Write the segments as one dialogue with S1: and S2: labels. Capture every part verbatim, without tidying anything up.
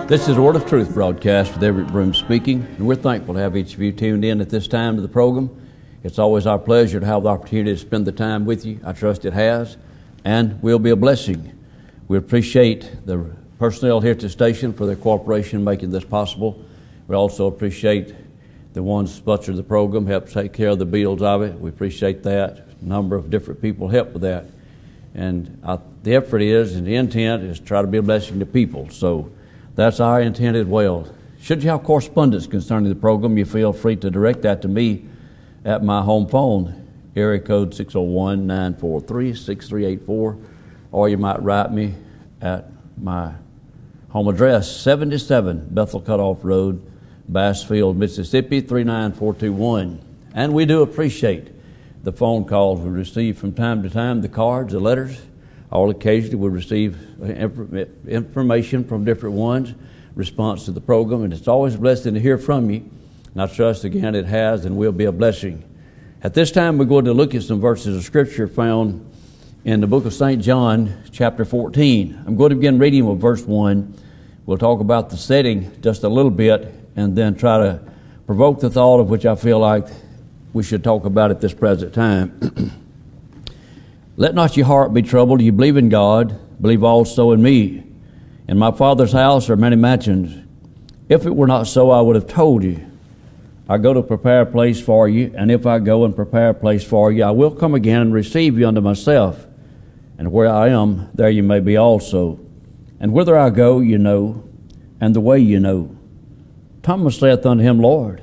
S1: This is a Word of Truth broadcast with Everett Broom speaking, and we're thankful to have each of you tuned in at this time to the program. It's always our pleasure to have the opportunity to spend the time with you. I trust it has, and will be a blessing. We appreciate the personnel here at the station for their cooperation in making this possible. We also appreciate the ones who sponsor the program, help take care of the bills of it. We appreciate that. A number of different people help with that. And I, the effort is, and the intent is to try to be a blessing to people. So that's our intent as well. Should you have correspondence concerning the program, you feel free to direct that to me at my home phone, area code six oh one, nine four three, six three eight four, or you might write me at my home address, seventy-seven Bethel Cutoff Road, Bassfield, Mississippi, three nine four two one. And we do appreciate the phone calls we receive from time to time, the cards, the letters. All occasionally we receive information from different ones, response to the program, and it's always a blessing to hear from you. And I trust again it has and will be a blessing. At this time we're going to look at some verses of Scripture found in the book of Saint John, chapter fourteen. I'm going to begin reading with verse one. We'll talk about the setting just a little bit and then try to provoke the thought of which I feel like we should talk about at this present time. Let not your heart be troubled. You believe in God, believe also in me. In my Father's house are many mansions. If it were not so, I would have told you. I go to prepare a place for you, and if I go and prepare a place for you, I will come again and receive you unto myself. And where I am, there you may be also. And whither I go, you know, and the way you know. Thomas saith unto him, Lord,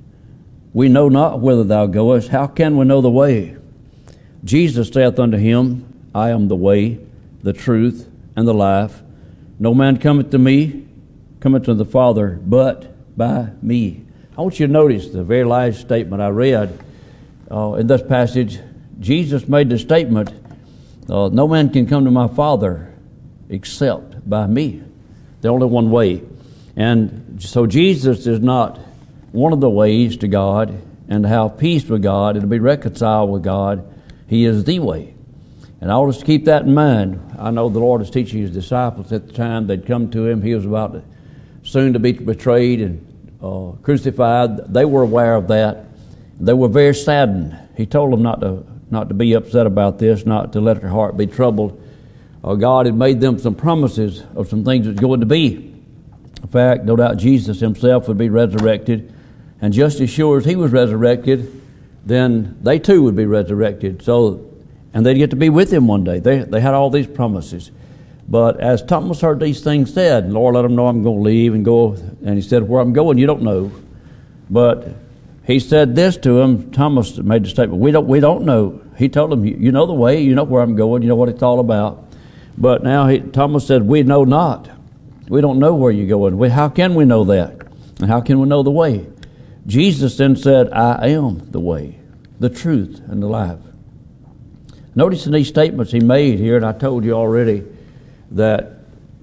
S1: we know not whither thou goest. How can we know the way? Jesus saith unto him, I am the way, the truth, and the life. No man cometh to me, cometh to the Father, but by me. I want you to notice the very last statement I read uh, in this passage. Jesus made the statement, uh, no man can come to my Father except by me. The only one way. And so Jesus is not one of the ways to God and to have peace with God and to be reconciled with God. He is the way. And I want us to keep that in mind. I know the Lord was teaching His disciples at the time they'd come to Him. He was about to, soon to be betrayed and uh, crucified. They were aware of that. They were very saddened. He told them not to not to be upset about this, not to let their heart be troubled. Uh, God had made them some promises of some things that was going to be. In fact, no doubt Jesus Himself would be resurrected. And just as sure as He was resurrected, then they too would be resurrected. So, and they'd get to be with Him one day. They they had all these promises. But as Thomas heard these things said, Lord, let him know I'm going to leave and go. And He said, where I'm going, you don't know. But He said this to him. Thomas made the statement, we don't we don't know. He told him, you know the way, you know where I'm going, you know what it's all about. But now he, Thomas said, we know not. We don't know where you're going. We, how can we know that? And how can we know the way? Jesus then said, I am the way, the truth, and the life. Notice in these statements He made here, and I told you already, that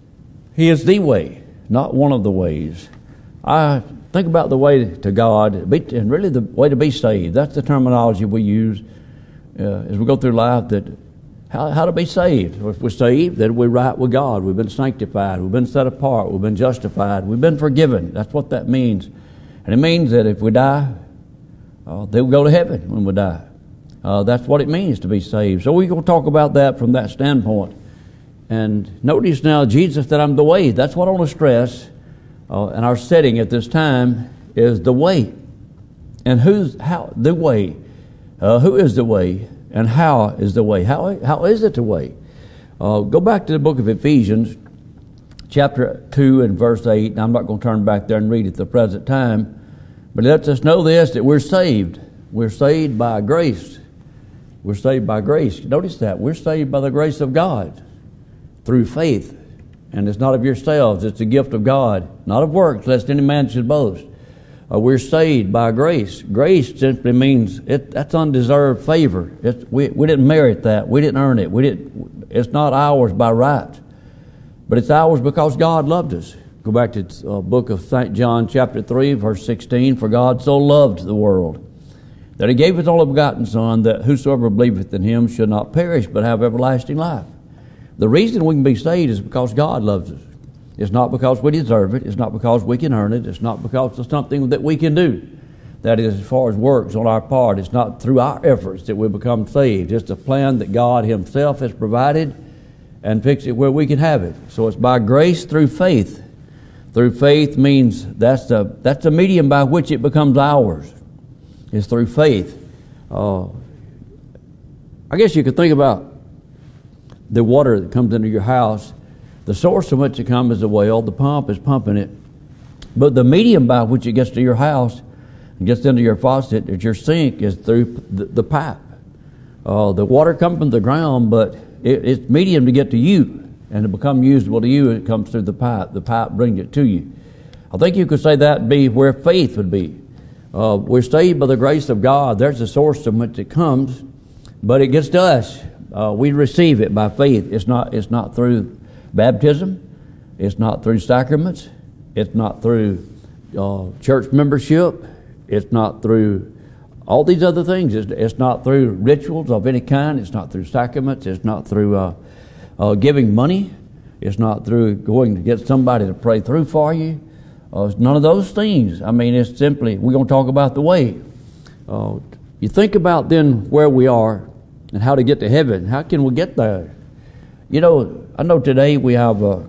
S1: He is the way, not one of the ways. I think about the way to God, and really the way to be saved. That's the terminology we use uh, as we go through life, that how, how to be saved. If we're saved, then we're right with God. We've been sanctified. We've been set apart. We've been justified. We've been forgiven. That's what that means. And it means that if we die, uh, they will go to heaven when we die. Uh, that's what it means to be saved. So we're going to talk about that from that standpoint. And notice now, Jesus said, I'm the way. That's what I want to stress. Uh, and our setting at this time is the way. And who's how the way? Uh, who is the way? And how is the way? How how is it the way? Uh, go back to the book of Ephesians, chapter two and verse eight. Now, I'm not going to turn back there and read it at the present time. But it lets us know this, that we're saved. We're saved by grace. We're saved by grace. Notice that. We're saved by the grace of God through faith. And it's not of yourselves. It's a gift of God, not of works, lest any man should boast. Uh, we're saved by grace. Grace simply means it, that's undeserved favor. It's, we, we didn't merit that. We didn't earn it. We didn't. It's not ours by right. But it's ours because God loved us. Go back to the uh, book of Saint John, chapter three, verse sixteen. For God so loved the world that He gave His only begotten Son, that whosoever believeth in Him should not perish, but have everlasting life. The reason we can be saved is because God loves us. It's not because we deserve it. It's not because we can earn it. It's not because of something that we can do. That is, as far as works on our part, it's not through our efforts that we become saved. It's a plan that God Himself has provided and fixed it where we can have it. So it's by grace through faith. Through faith means that's the that's the medium by which it becomes ours. It's through faith. Uh, I guess you could think about the water that comes into your house. The source from which it comes is a well. The pump is pumping it. But the medium by which it gets to your house and gets into your faucet at your sink is through the, the pipe. Uh, the water comes from the ground, but it, it's medium to get to you. And to become usable to you, it comes through the pipe. The pipe brings it to you. I think you could say that would be where faith would be. Uh, we're saved by the grace of God. There's the source from which it comes, but it gets to us. Uh, we receive it by faith. It's not. It's not through baptism. It's not through sacraments. It's not through uh, church membership. It's not through all these other things. It's, it's not through rituals of any kind. It's not through sacraments. It's not through uh, uh, giving money. It's not through going to get somebody to pray through for you. Uh, it's none of those things. I mean, it's simply, we're going to talk about the way. Uh, you think about then where we are and how to get to heaven. How can we get there? You know, I know today we have uh,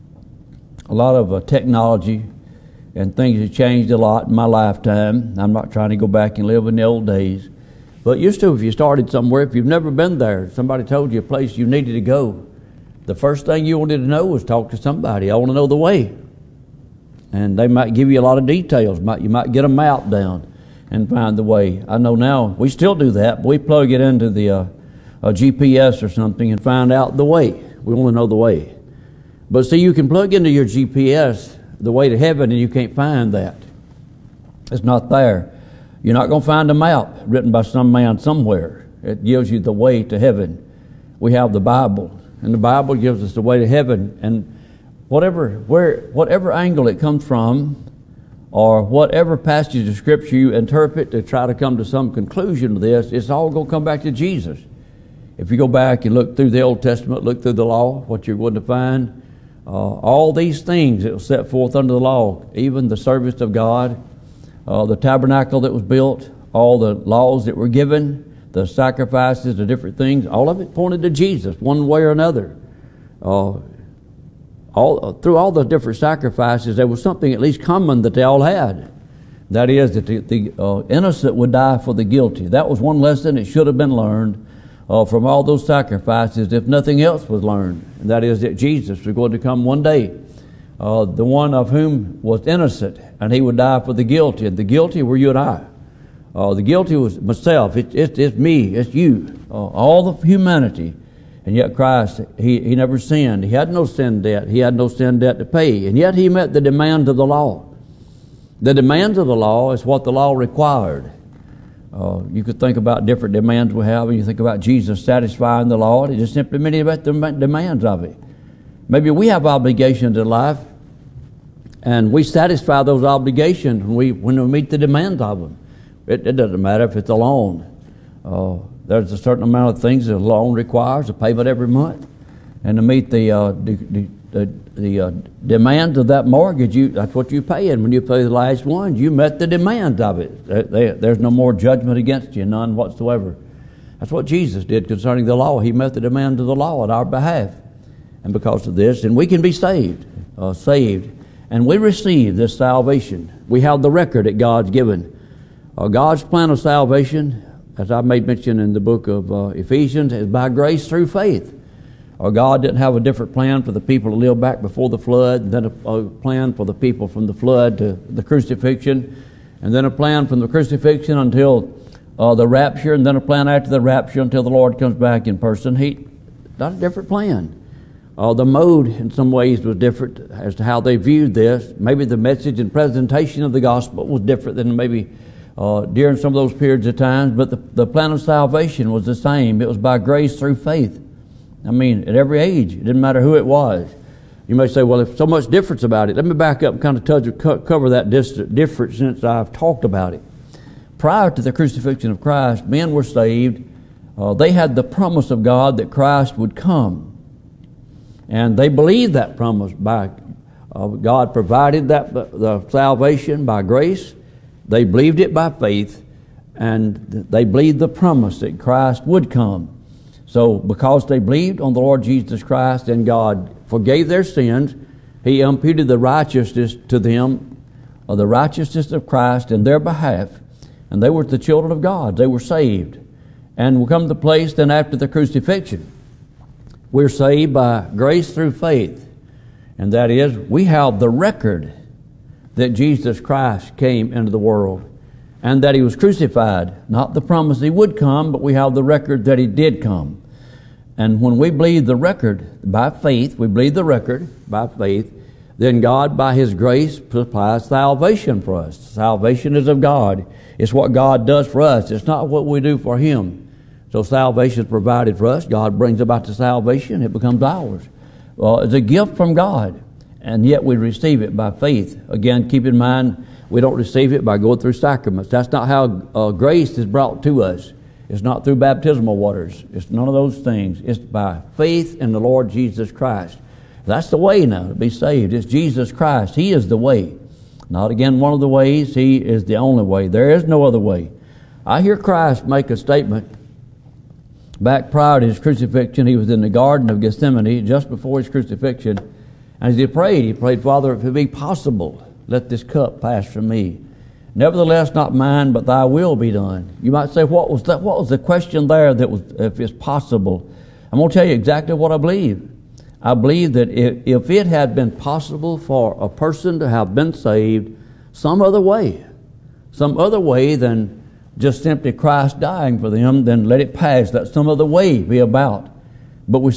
S1: a lot of uh, technology, and things have changed a lot in my lifetime. I'm not trying to go back and live in the old days. But used to, if you started somewhere, if you've never been there, somebody told you a place you needed to go, the first thing you wanted to know was talk to somebody. I want to know the way. And they might give you a lot of details. Might You might get a map down and find the way. I know now we still do that, but we plug it into the uh, a G P S or something and find out the way. We want to know the way. But see, you can plug into your G P S the way to heaven and you can't find that. It's not there. You're not going to find a map written by some man somewhere. It gives you the way to heaven. We have the Bible, and the Bible gives us the way to heaven. And whatever where whatever angle it comes from, or whatever passage of Scripture you interpret to try to come to some conclusion to this, it's all going to come back to Jesus. If you go back and look through the Old Testament, look through the law, what you're going to find, uh, all these things that were set forth under the law, even the service of God, uh, the tabernacle that was built, all the laws that were given, the sacrifices, the different things, all of it pointed to Jesus one way or another. Uh, all through all the different sacrifices, there was something at least common that they all had. That is, that the, the uh, innocent would die for the guilty. That was one lesson that should have been learned uh, from all those sacrifices, if nothing else was learned. And that is that Jesus was going to come one day, uh, the one of whom was innocent, and He would die for the guilty. And the guilty were you and I. Uh, the guilty was myself. It, it, it's me. It's you. Uh, all of humanity. And yet Christ, he, he never sinned. He had no sin debt. He had no sin debt to pay. And yet He met the demands of the law. The demands of the law is what the law required. Uh, you could think about different demands we have, and you think about Jesus satisfying the law. It just simply meant about the demands of it. Maybe we have obligations in life, and we satisfy those obligations when we, when we meet the demands of them. It, it doesn't matter if it's a loan. Uh, There's a certain amount of things that a loan requires, a payment every month. And to meet the uh, the, the, the, the uh, demands of that mortgage, you, that's what you pay. And when you pay the last one, you met the demands of it. There, there, there's no more judgment against you, none whatsoever. That's what Jesus did concerning the law. He met the demands of the law on our behalf. And because of this, and we can be saved, uh, saved. And we receive this salvation. We have the record that God's given. Uh, God's plan of salvation, as I made mention in the book of uh, Ephesians, is by grace through faith. Or God didn't have a different plan for the people to live back before the flood, and then a, a plan for the people from the flood to the crucifixion, and then a plan from the crucifixion until uh, the rapture, and then a plan after the rapture until the Lord comes back in person. He not a different plan. Uh, the mode in some ways was different as to how they viewed this. Maybe the message and presentation of the gospel was different than maybe Uh, during some of those periods of times, but the, the plan of salvation was the same. It was by grace through faith. I mean, at every age, it didn't matter who it was. You may say, well, if so much difference about it, let me back up and kind of touch, cover that difference since I've talked about it. Prior to the crucifixion of Christ, men were saved. Uh, they had the promise of God that Christ would come. And they believed that promise by Uh, God provided that the salvation by grace. They believed it by faith, and they believed the promise that Christ would come. So because they believed on the Lord Jesus Christ and God forgave their sins, He imputed the righteousness to them, or the righteousness of Christ in their behalf, and they were the children of God. They were saved. And we come to the place then after the crucifixion. We're saved by grace through faith. And that is, we have the record that Jesus Christ came into the world and that He was crucified. Not the promise He would come, but we have the record that He did come. And when we believe the record by faith, we believe the record by faith, then God, by His grace, supplies salvation for us. Salvation is of God. It's what God does for us. It's not what we do for Him. So salvation is provided for us. God brings about the salvation. It becomes ours. Well, it's a gift from God, and yet we receive it by faith. Again, keep in mind, we don't receive it by going through sacraments. That's not how uh, grace is brought to us. It's not through baptismal waters. It's none of those things. It's by faith in the Lord Jesus Christ. That's the way now to be saved. It's Jesus Christ. He is the way. Not again one of the ways. He is the only way. There is no other way. I hear Christ make a statement. Back prior to His crucifixion, He was in the Garden of Gethsemane just before His crucifixion. And as He prayed, He prayed, Father, if it be possible, let this cup pass from me. Nevertheless, not mine, but Thy will be done. You might say, what was that? What was the question there that was, if it's possible? I'm going to tell you exactly what I believe. I believe that if, if it had been possible for a person to have been saved some other way, some other way than just simply Christ dying for them, then let it pass. Let some other way be about. But we